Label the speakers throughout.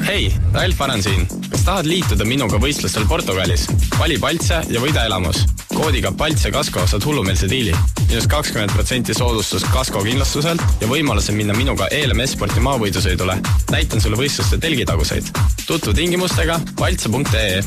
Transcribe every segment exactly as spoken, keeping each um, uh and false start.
Speaker 1: Hei, Ralf Aran siin. Kas tahad liituda minuga võistlustel Portugalis? Vali Paltse ja võida elamus. Koodiga Paltse Kasko saad hullumeelse diili. Minus kakskümmend protsenti soodustus Kasko kindlustuselt ja võimaluse minna minuga E L M S-sporti maavõidusõidule. Näitan sulle võistluste telgitaguseid. Tutvu tingimustega paltse punkt ee.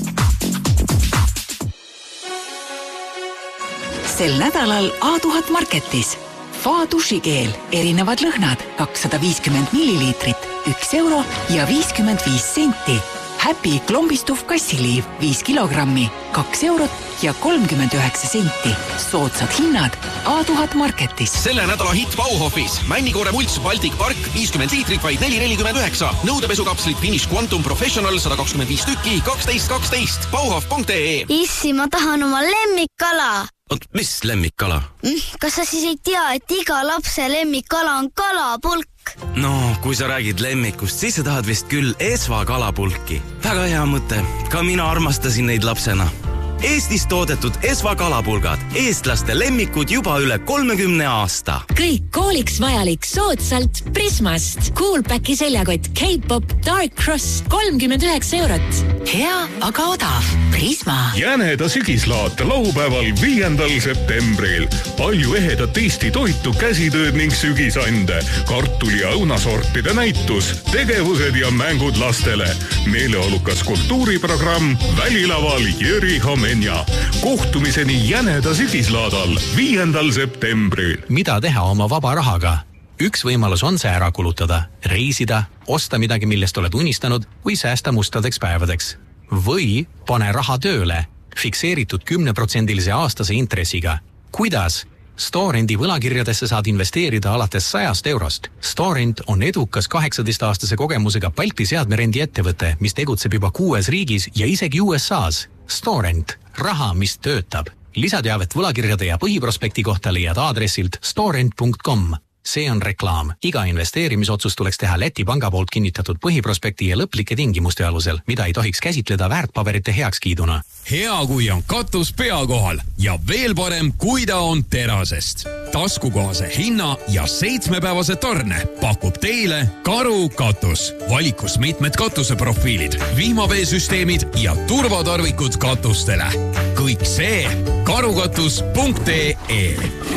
Speaker 2: Sel nädalal A tuhat Marketis. Fa dušikeel, erinevad lõhnad, kakssada viiskümmend milliliitrit, üks euro ja viiskümmend viis senti. Happy klombistuv kassiliiv, viis kilogrammi, kaks eurot ja kolmkümmend üheksa senti. Soodsad hinnad A tuhat Marketis.
Speaker 3: Selle nädala hitt Bauhofis. Männikoore mults Baltic Park, viiskümmend liitrit, vaid neli nelikümmend üheksa. Nõudepesukapslit Finish Quantum Professional, sada kakskümmend viis tükki, kaksteist kaksteist. Bauhof punkt ee.
Speaker 4: Issi, ma tahan oma lemmikkala.
Speaker 3: Oot, mis lemmikkala?
Speaker 4: Kas sa siis ei tea, et iga lapse lemmikkala on kalapulk?
Speaker 3: No, kui sa räägid lemmikust, siis sa tahad vist küll Esva kalapulki. Väga hea mõte. Ka mina armastasin neid lapsena. Eestis toodetud Esva kalapulgad. Eestlaste lemmikud juba üle kolmekümne aasta.
Speaker 5: Kõik kooliks vajalik soodsalt Prismast. Coolpacki seljakott K-pop Dark Cross kolmkümmend üheksa eurot.
Speaker 2: Hea, aga odav. Prisma.
Speaker 6: Jäneda sügislaat laupäeval viiendal septembril. Palju ehedat Eesti toitu, käsitööd ning sügisande. Kartuli ja õunasortide näitus. Tegevused ja mängud lastele. Meeleolukas kultuuriprogramm Välilaval Jüri Homme. Kohtumiseni Jäneda sügislaadal viiendal septembril.
Speaker 7: Mida teha oma vaba rahaga? Üks võimalus on see ära kulutada, reisida, osta midagi, millest oled unistanud või säästa mustadeks päevadeks. Või pane raha tööle, fikseeritud kümneprotsendilise aastase intressiga. Kuidas? Storendi võlakirjadesse saad investeerida alates sajast eurost. Storend on edukas kaheksateist-aastase kogemusega Balti seadmerendi ettevõte, mis tegutseb juba kuues riigis ja isegi U S A's. Storend. Raha, mis töötab. Lisateavet võlakirjade ja põhiprospekti kohta leiad aadressilt storend punkt com. See on reklaam. Iga investeerimisotsus tuleks teha Läti panga poolt kinnitatud põhiprospekti ja lõplike tingimuste alusel, mida ei tohiks käsitleda väärtpaberite heakskiiduna.
Speaker 8: Hea, kui on katus pea kohal ja veel parem, kui ta on terasest. Taskukohase hinna ja seitsmepäevase tarne pakub teile Karu katus. Valikus mitmed katuseprofiilid, vihmaveesüsteemid ja turvatarvikud katustele. Kõik see karukatus punkt ee.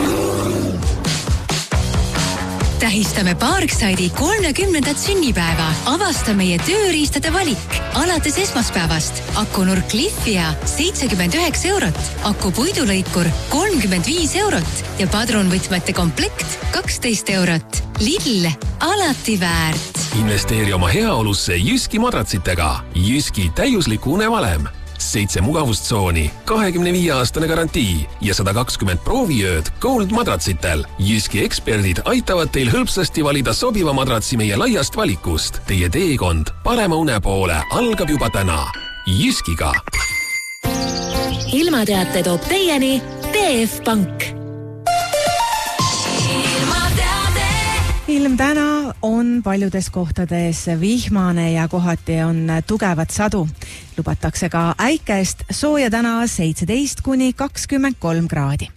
Speaker 5: Tähistame Parkside'i kolmekümnendat sünnipäeva. Avasta meie tööriistade valik. Alates esmaspäevast akunurk Lifia seitsekümmend üheksa eurot, aku puidulõikur kolmkümmend viis eurot ja padrunvõtmete komplekt kaksteist eurot. Lidl, alati väärt.
Speaker 9: Investeeri oma heaolusse Jyski madratsitega. Jyski täiusliku unevalem. Seitse mugavustsooni, kahekümne viie aastane garantii ja sada kakskümmend prooviööd Gold madratsitel. Jyski eksperdid aitavad teil hõlpsasti valida sobiva madratsi meie laiast valikust. Teie teekond parema une poole algab juba täna. Jyskiga.
Speaker 5: Ilmateate toob teieni T F Pank.
Speaker 10: Ilm täna on paljudes kohtades vihmane ja kohati on tugevat sadu. Lubatakse ka äikest, sooja täna seitseteist kuni kakskümmend kolm kraadi.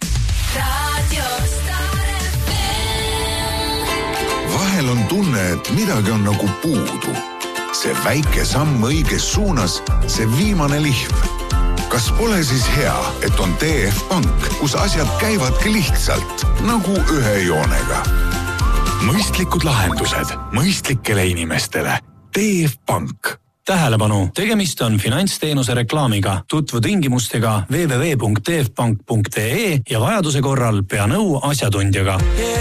Speaker 11: Vahel on tunne, et midagi on nagu puudu. See väike samm õiges suunas, see viimane lihm. Kas pole siis hea, et on T F Pank, kus asjad käivadki lihtsalt, nagu ühe joonega? Mõistlikud lahendused mõistlikele inimestele. T F Pank.
Speaker 12: Tähelepanu, tegemist on finantsteenuse reklaamiga. Tutvu tingimustega w w w punkt t f pank punkt e e ja vajaduse korral pea nõu asjatundjaga.